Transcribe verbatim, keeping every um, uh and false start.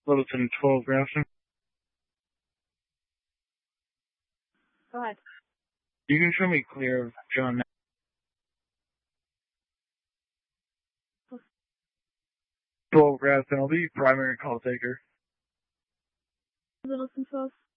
Littleton twelve, Grafton. Go ahead. You can show me clear of John. twelve, Grafton. I'll be primary call taker. Littleton twelve.